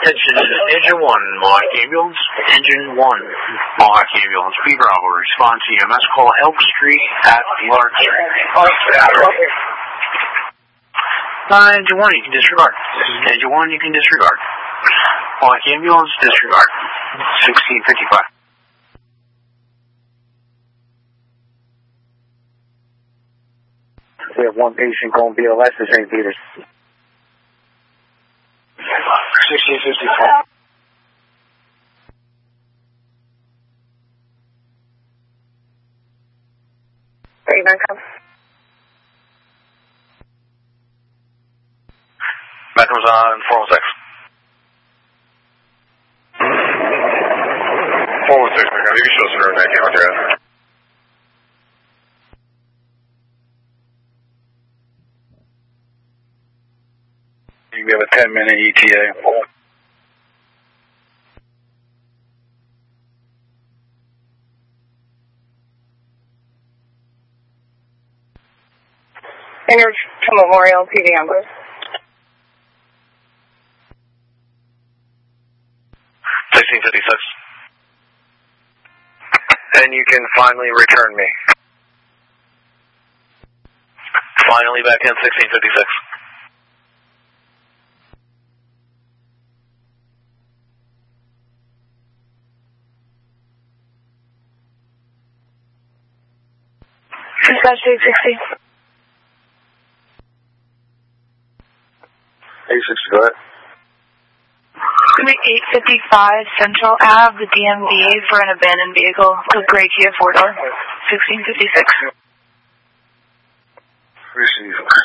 Attention, Engine 1, Monarch Ambulance. Engine 1, Monarch Ambulance. B Bravo, response EMS call Elk Street at Lark Street. Engine 1, you can disregard. Engine 1, you can disregard. Monarch Ambulance, disregard. 1655. We have one patient going BLS to St. Peter's. 1655. Are you going to come? Metham's on 416. 416, my God. You can show us an urine back out there. We have a 10-minute ETA. Enter to Memorial PD ambulance. 1656. And you can finally return me. Finally back in 1656. Dispatch 860. 860, go ahead. 855 Central Ave, the DMV for an abandoned vehicle, a gray Kia 4-door, 1656. Receive.